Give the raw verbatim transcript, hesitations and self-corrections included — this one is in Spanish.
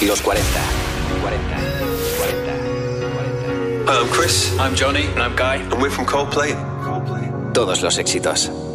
Los cuarenta. cuarenta. cuarenta. cuarenta. Hi, I'm Chris. I'm Johnny. And I'm Guy. And we're from Coldplay. Todos los éxitos.